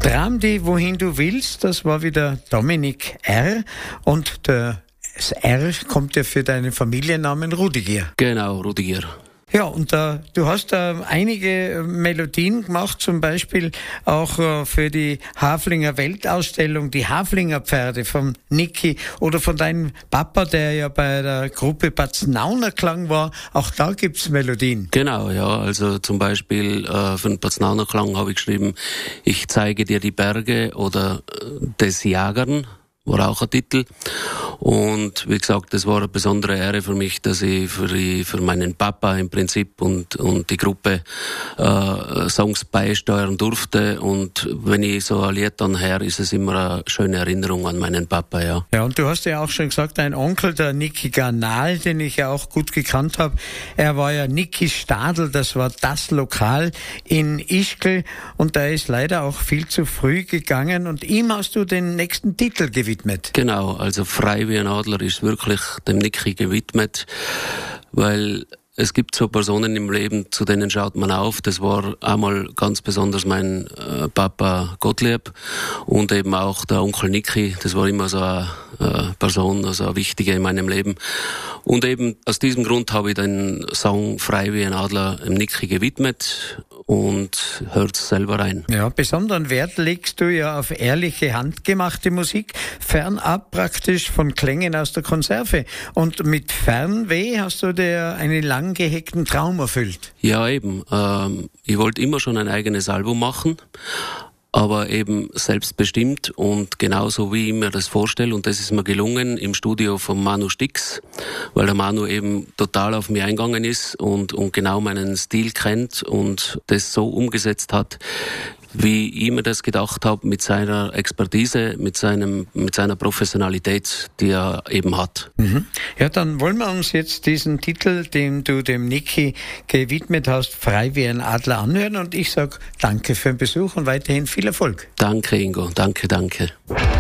Tram die, wohin du willst, das war wieder Dominik R. Und das R kommt ja für deinen Familiennamen Rudiger. Genau, Rudiger. Ja, und du hast da einige Melodien gemacht, zum Beispiel auch für die Haflinger Weltausstellung, die Haflinger Pferde von Niki oder von deinem Papa, der ja bei der Gruppe Paznauner Klang war. Auch da gibt's Melodien. Genau, ja, also zum Beispiel für den Paznauner Klang habe ich geschrieben, ich zeige dir die Berge oder des Jagern, war auch ein Titel. Und wie gesagt, das war eine besondere Ehre für mich, dass ich für meinen Papa im Prinzip und die Gruppe Songs beisteuern durfte. Und wenn ich so ein Lied dann höre, ist es immer eine schöne Erinnerung an meinen Papa, ja. Ja, und du hast ja auch schon gesagt, dein Onkel, der Niki Garnal, den ich ja auch gut gekannt habe, er war ja Niki Stadl, das war das Lokal in Ischgl, und der ist leider auch viel zu früh gegangen, und ihm hast du den nächsten Titel gewidmet. Genau, also Frei wie ein Adler ist wirklich dem Niki gewidmet, weil es gibt so Personen im Leben, zu denen schaut man auf. Das war einmal ganz besonders mein Papa Gottlieb und eben auch der Onkel Niki. Das war immer so eine Person, also eine wichtige in meinem Leben. Und eben aus diesem Grund habe ich den Song Frei wie ein Adler dem Niki gewidmet und hört selber rein. Ja, besonderen Wert legst du ja auf ehrliche, handgemachte Musik, fernab praktisch von Klängen aus der Konserve. Und mit Fernweh hast du dir einen lang gehegten Traum erfüllt. Ja, eben. Ich wollte immer schon ein eigenes Album machen, aber eben selbstbestimmt und genauso wie ich mir das vorstelle. Und das ist mir gelungen im Studio von Manu Stix, weil der Manu eben total auf mich eingegangen ist und genau meinen Stil kennt und das so umgesetzt hat, wie ich mir das gedacht habe, mit seiner Expertise, mit seiner Professionalität, die er eben hat. Mhm. Ja, dann wollen wir uns jetzt diesen Titel, den du dem Niki gewidmet hast, Frei wie ein Adler, anhören, und ich sag danke für den Besuch und weiterhin viel Erfolg. Danke, Ingo. Danke.